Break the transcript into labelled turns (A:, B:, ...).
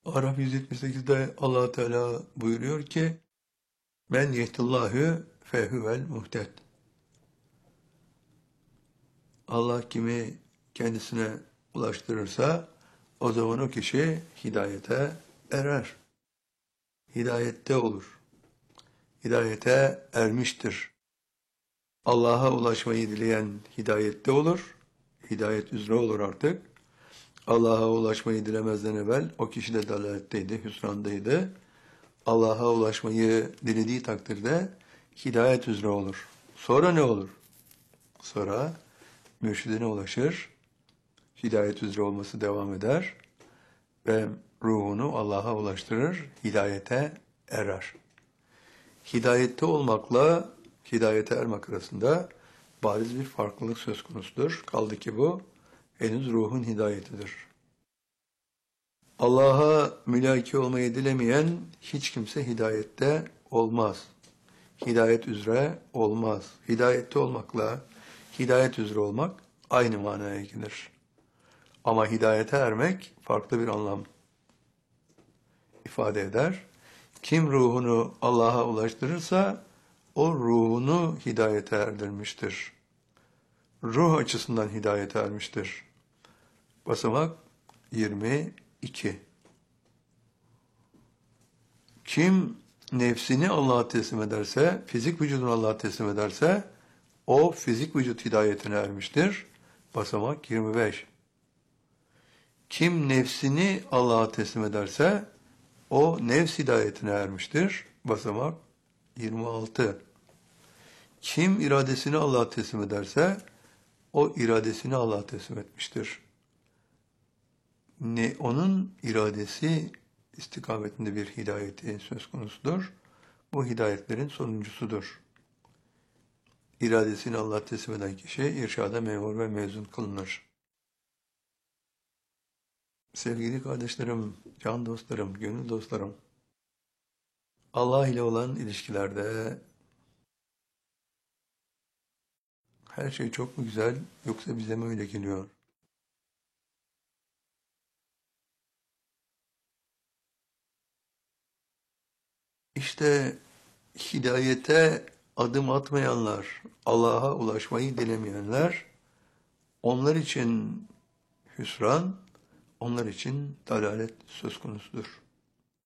A: Araf 178'de Allah Teala buyuruyor ki men yehdillahü fehuvel muhted. Allah kimi kendisine ulaştırırsa o zaman o kişi hidayete erer. Hidayette olur. Hidayete ermiştir. Allah'a ulaşmayı dileyen hidayette olur. Hidayet üzere olur artık. Allah'a ulaşmayı dilemezden evvel o kişi de dalaletteydi, hüsrandaydı. Allah'a ulaşmayı dilediği takdirde hidayet üzere olur. Sonra ne olur? Sonra mürşidine ulaşır, hidayet üzere olması devam eder ve ruhunu Allah'a ulaştırır, hidayete erer. Hidayette olmakla hidayete ermek arasında bariz bir farklılık söz konusudur. Kaldı ki bu henüz ruhun hidayetidir. Allah'a mülaki olmayı dilemeyen hiç kimse hidayette olmaz. Hidayet üzere olmaz. Hidayette olmakla hidayet üzere olmak aynı manaya gelir. Ama hidayete ermek farklı bir anlam ifade eder. Kim ruhunu Allah'a ulaştırırsa o ruhunu hidayete erdirmiştir. Ruh açısından hidayete ermiştir. Basamak 22. Kim nefsini Allah'a teslim ederse, fizik vücudunu Allah'a teslim ederse, o fizik vücut hidayetine ermiştir. Basamak 25. Kim nefsini Allah'a teslim ederse, o nefs hidayetine ermiştir. Basamak 26. Kim iradesini Allah'a teslim ederse, o iradesini Allah'a teslim etmiştir. Onun iradesi istikametinde bir hidayeti söz konusudur. Bu hidayetlerin sonuncusudur. İradesini Allah'a teslim eden kişi irşada memur ve mezun kılınır. Sevgili kardeşlerim, can dostlarım, gönül dostlarım, Allah ile olan ilişkilerde her şey çok mu güzel yoksa bize mi öyle geliyor? İşte hidayete adım atmayanlar, Allah'a ulaşmayı dilemeyenler, onlar için hüsran, onlar için dalalet söz konusudur.